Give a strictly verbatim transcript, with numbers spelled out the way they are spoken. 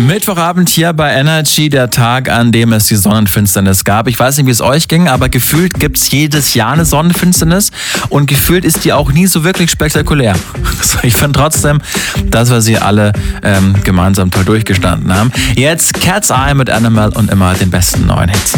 Mittwochabend hier bei Energy, der Tag, an dem es die Sonnenfinsternis gab. Ich weiß nicht, wie es euch ging, aber gefühlt gibt es jedes Jahr eine Sonnenfinsternis und gefühlt ist die auch nie so wirklich spektakulär. Also ich finde trotzdem, dass wir sie alle ähm, gemeinsam toll durchgestanden haben. Jetzt Cat's Eye mit Animal und immer den besten neuen Hits.